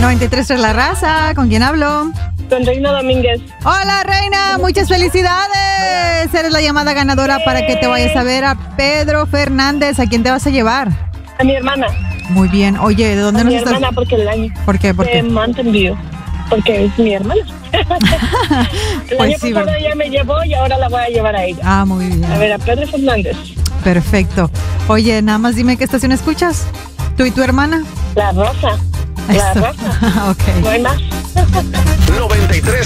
93 es La Raza. ¿Con quién hablo? Con Reina Domínguez. Hola, Reina. Muchas felicidades. Eres la llamada ganadora para que te vayas a ver a Pedro Fernández. ¿A quién te vas a llevar? A mi hermana. Muy bien. Oye, ¿de dónde A nos mi estás? hermana, porque el año. ¿Por qué? ¿Por qué? De Mountain View. Porque es mi hermana. El año sí, pasado ¿verdad? ella me llevó y ahora la voy a llevar a ella. Ah, muy bien. A ver, a Pedro Fernández. Perfecto. Oye, nada más dime qué estación escuchas. ¿Tú y tu hermana? La Rosa. La Eso. Rosa. Ok. No hay más. 93